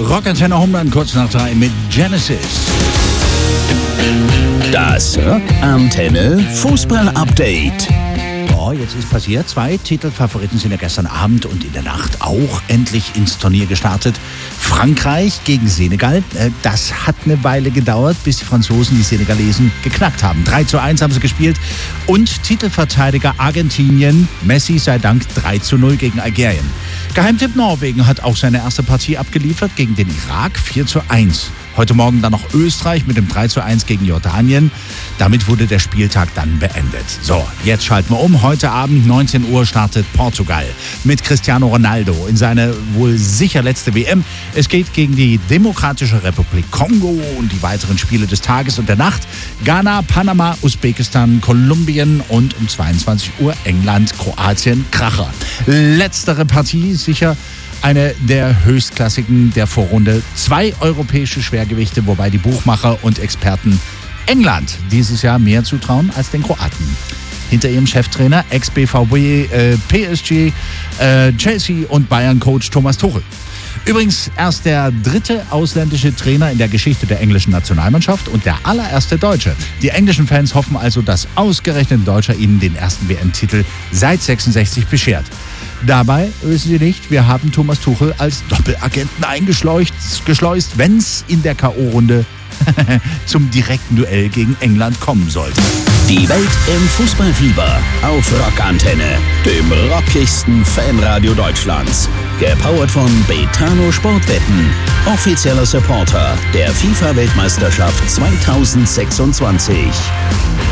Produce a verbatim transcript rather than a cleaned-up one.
Rockantenne Homeland kurz nach drei mit Genesis. Das Rockantenne Fußball-Update. Oh, jetzt ist passiert. Zwei Titelfavoriten sind ja gestern Abend und in der Nacht auch endlich ins Turnier gestartet. Frankreich gegen Senegal. Das hat eine Weile gedauert, bis die Franzosen die Senegalesen geknackt haben. drei zu eins haben sie gespielt. Und Titelverteidiger Argentinien, Messi sei Dank drei zu null gegen Algerien. Geheimtipp Norwegen hat auch seine erste Partie abgeliefert gegen den Irak, vier zu eins. Heute Morgen dann noch Österreich mit dem drei zu eins gegen Jordanien. Damit wurde der Spieltag dann beendet. So, jetzt schalten wir um. Heute Abend neunzehn Uhr startet Portugal mit Cristiano Ronaldo in seine wohl sicher letzte W M. Es geht gegen die Demokratische Republik Kongo und die weiteren Spiele des Tages und der Nacht. Ghana, Panama, Usbekistan, Kolumbien und um zweiundzwanzig Uhr England, Kroatien, Kracher. Letztere Partie sicher eine der höchstklassigen der Vorrunde. Zwei europäische Schwergewichte, wobei die Buchmacher und Experten England dieses Jahr mehr zutrauen als den Kroaten. Hinter ihrem Cheftrainer, Ex-B V B, äh, P S G, äh, Chelsea und Bayern-Coach Thomas Tuchel. Übrigens erst der dritte ausländische Trainer in der Geschichte der englischen Nationalmannschaft und der allererste Deutsche. Die englischen Fans hoffen also, dass ausgerechnet ein Deutscher ihnen den ersten W M-Titel seit sechsundsechzig beschert. Dabei, wissen Sie nicht, wir haben Thomas Tuchel als Doppelagenten eingeschleust, wenn es in der K O-Runde zum direkten Duell gegen England kommen sollte. Die Welt im Fußballfieber auf Rockantenne, dem rockigsten Fanradio Deutschlands. Gepowert von Betano Sportwetten, offizieller Supporter der FIFA-Weltmeisterschaft zweitausendsechsundzwanzig.